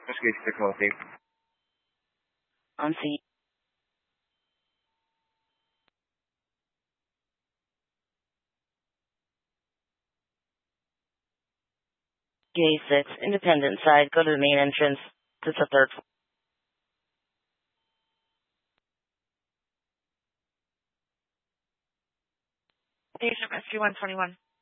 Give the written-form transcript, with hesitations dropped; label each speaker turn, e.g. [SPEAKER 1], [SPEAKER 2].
[SPEAKER 1] Let's get 616.
[SPEAKER 2] On C. Gate 6, Independent side. Go to the main entrance. It's the third floor.
[SPEAKER 3] Patient Rescue 121.